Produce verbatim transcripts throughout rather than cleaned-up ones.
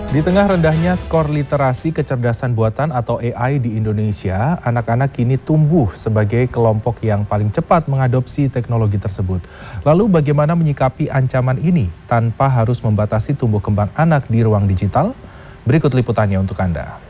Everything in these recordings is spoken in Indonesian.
Di tengah rendahnya skor literasi kecerdasan buatan atau A I di Indonesia, anak-anak kini tumbuh sebagai kelompok yang paling cepat mengadopsi teknologi tersebut. Lalu bagaimana menyikapi ancaman ini tanpa harus membatasi tumbuh kembang anak di ruang digital? Berikut liputannya untuk Anda.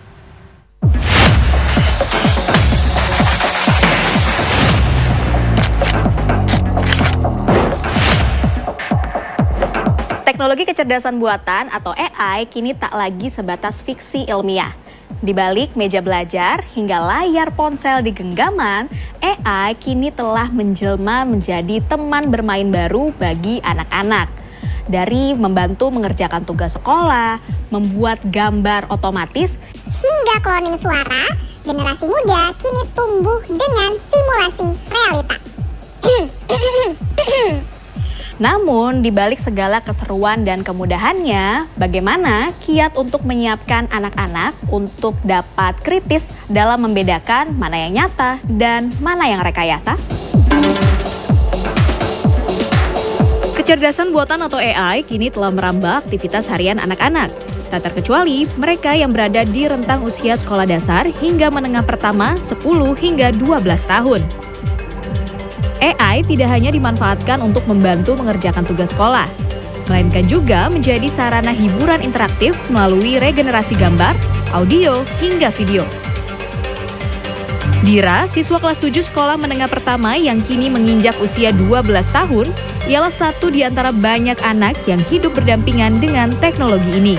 Teknologi kecerdasan buatan atau A I kini tak lagi sebatas fiksi ilmiah. Di balik meja belajar hingga layar ponsel di genggaman, A I kini telah menjelma menjadi teman bermain baru bagi anak-anak. Dari membantu mengerjakan tugas sekolah, membuat gambar otomatis, hingga cloning suara, generasi muda kini tumbuh dengan simulasi realita. Namun, di balik segala keseruan dan kemudahannya, bagaimana kiat untuk menyiapkan anak-anak untuk dapat kritis dalam membedakan mana yang nyata dan mana yang rekayasa? Kecerdasan buatan atau A I kini telah merambah aktivitas harian anak-anak. Tak terkecuali mereka yang berada di rentang usia sekolah dasar hingga menengah pertama sepuluh hingga dua belas tahun. A I tidak hanya dimanfaatkan untuk membantu mengerjakan tugas sekolah, melainkan juga menjadi sarana hiburan interaktif melalui regenerasi gambar, audio, hingga video. Dira, siswa kelas tujuh sekolah menengah pertama yang kini menginjak usia dua belas tahun, ialah satu di antara banyak anak yang hidup berdampingan dengan teknologi ini.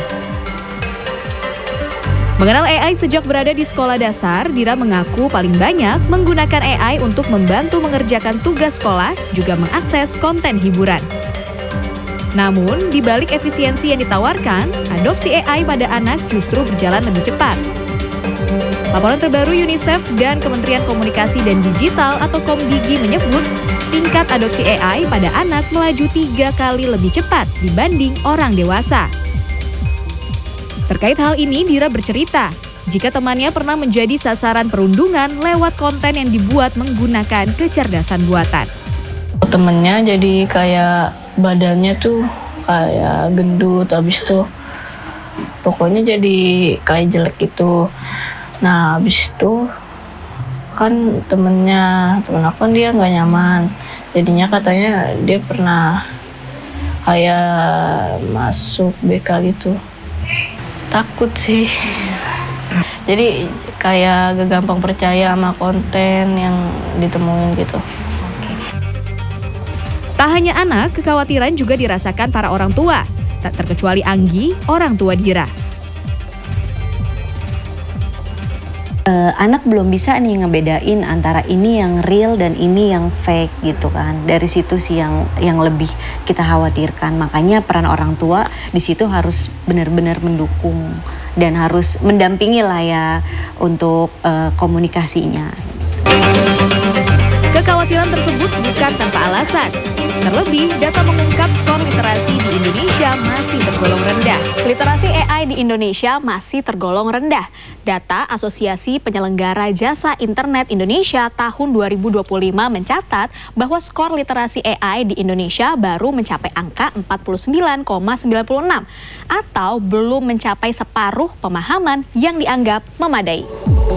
Mengenal A I sejak berada di sekolah dasar, Dira mengaku paling banyak menggunakan A I untuk membantu mengerjakan tugas sekolah, juga mengakses konten hiburan. Namun, di balik efisiensi yang ditawarkan, adopsi A I pada anak justru berjalan lebih cepat. Laporan terbaru UNICEF dan Kementerian Komunikasi dan Digital atau Komdigi menyebut, tingkat adopsi A I pada anak melaju tiga kali lebih cepat dibanding orang dewasa. Terkait hal ini, Dira bercerita, jika temannya pernah menjadi sasaran perundungan lewat konten yang dibuat menggunakan kecerdasan buatan. Temennya jadi kayak badannya tuh kayak gendut, habis tuh pokoknya jadi kayak jelek gitu. Nah, habis itu kan temennya, temen aku kan dia nggak nyaman. Jadinya katanya dia pernah kayak masuk B K gitu. Takut sih. Jadi kayak gak gampang percaya sama konten yang ditemuin gitu. Tak hanya anak, kekhawatiran juga dirasakan para orang tua. Tak terkecuali Anggi, orang tua Dira. Uh, anak belum bisa nih ngebedain antara ini yang real dan ini yang fake gitu kan. Dari situ sih yang yang lebih kita khawatirkan. Makanya peran orang tua di situ harus benar-benar mendukung dan harus mendampingi lah ya untuk uh, komunikasinya. Kekhawatiran tersebut bukan tanpa alasan. Terlebih, data mengungkap skor literasi di Indonesia masih tergolong rendah. Literasi A I di Indonesia masih tergolong rendah. Data Asosiasi Penyelenggara Jasa Internet Indonesia tahun dua ribu dua puluh lima mencatat bahwa skor literasi A I di Indonesia baru mencapai angka empat puluh sembilan koma sembilan puluh enam atau belum mencapai separuh pemahaman yang dianggap memadai.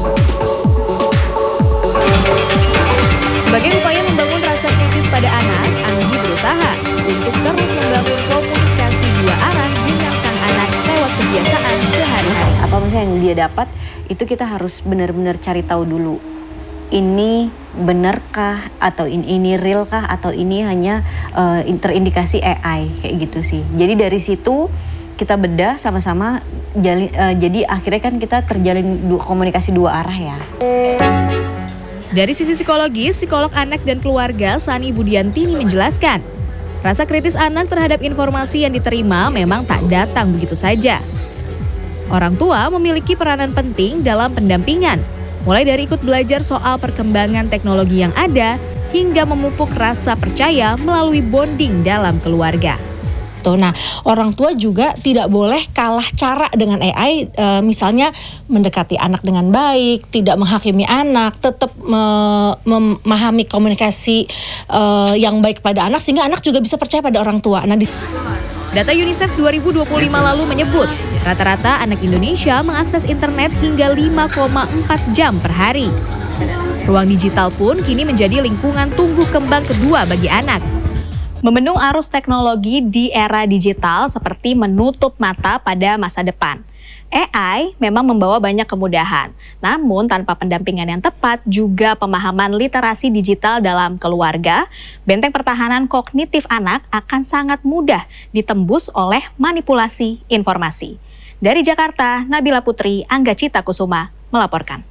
Sebagai upaya membangun rasa kritis pada anak, Anggi berusaha untuk terus membangun komunikasi dua arah dengan sang anak lewat kebiasaan sehari-hari. Apa misalnya yang dia dapat, itu kita harus benar-benar cari tahu dulu. Ini benarkah atau ini, ini real kah atau ini hanya uh, terindikasi A I kayak gitu sih. Jadi dari situ kita bedah sama-sama, jali, uh, jadi akhirnya kan kita terjalin dua, komunikasi dua arah ya. Dari sisi psikologis, psikolog anak dan keluarga Sani Budiantini menjelaskan, rasa kritis anak terhadap informasi yang diterima memang tak datang begitu saja. Orang tua memiliki peranan penting dalam pendampingan, mulai dari ikut belajar soal perkembangan teknologi yang ada, hingga memupuk rasa percaya melalui bonding dalam keluarga. Nah, orang tua juga tidak boleh kalah cara dengan A I, e, misalnya mendekati anak dengan baik, tidak menghakimi anak, tetap me- memahami komunikasi e, yang baik pada anak sehingga anak juga bisa percaya pada orang tua. Nah, di- Data UNICEF dua ribu dua puluh lima lalu menyebut Rata-rata anak Indonesia mengakses internet hingga lima koma empat jam per hari. Ruang digital pun kini menjadi lingkungan tumbuh kembang kedua bagi anak. Membendung arus teknologi di era digital seperti menutup mata pada masa depan. A I memang membawa banyak kemudahan, namun tanpa pendampingan yang tepat juga pemahaman literasi digital dalam keluarga, benteng pertahanan kognitif anak akan sangat mudah ditembus oleh manipulasi informasi. Dari Jakarta, Nabila Putri, Angga Cita Kusuma melaporkan.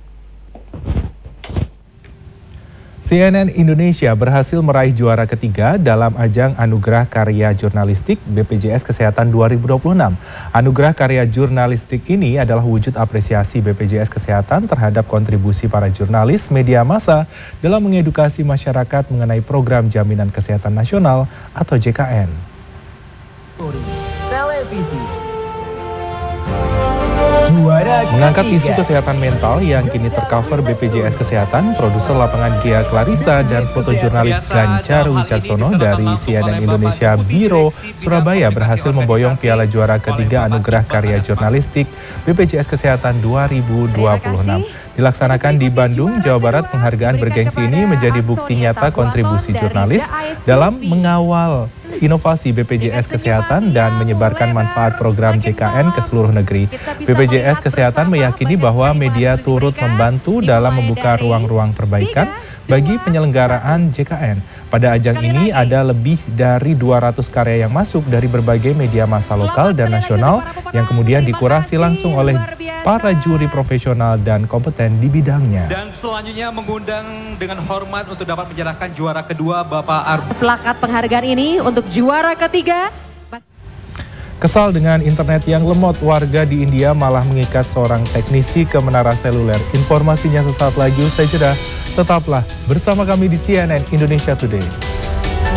C N N Indonesia berhasil meraih juara ketiga dalam ajang Anugerah Karya Jurnalistik B P J S Kesehatan dua ribu dua puluh enam. Anugerah Karya Jurnalistik ini adalah wujud apresiasi B P J S Kesehatan terhadap kontribusi para jurnalis media massa dalam mengedukasi masyarakat mengenai program Jaminan Kesehatan Nasional atau J K N. Televisi. Mengangkat isu kesehatan mental yang kini tercover B P J S Kesehatan, produser lapangan Gia Clarissa dan fotojurnalis Ganjar Wicaksono dari C N N Indonesia Biro Surabaya berhasil memboyong piala juara ketiga Anugerah Karya Jurnalistik B P J S Kesehatan dua ribu dua puluh enam. Dilaksanakan di Bandung, Jawa Barat, penghargaan bergengsi ini menjadi bukti nyata kontribusi jurnalis dalam mengawal inovasi B P J S Kesehatan dan menyebarkan manfaat program J K N ke seluruh negeri. B P J S Kesehatan meyakini bahwa media turut membantu dalam membuka ruang-ruang perbaikan bagi penyelenggaraan J K N. Pada ajang ini ada lebih dari dua ratus karya yang masuk dari berbagai media massa lokal dan nasional yang kemudian dikurasi langsung oleh para juri profesional dan kompeten di bidangnya. Dan selanjutnya mengundang dengan hormat untuk dapat menyerahkan juara kedua Bapak Arbu. Plakat penghargaan ini untuk juara ketiga. Kesal dengan internet yang lemot, warga di India malah mengikat seorang teknisi ke menara seluler. Informasinya sesaat lagi usai jeda. Tetaplah bersama kami di C N N Indonesia Today.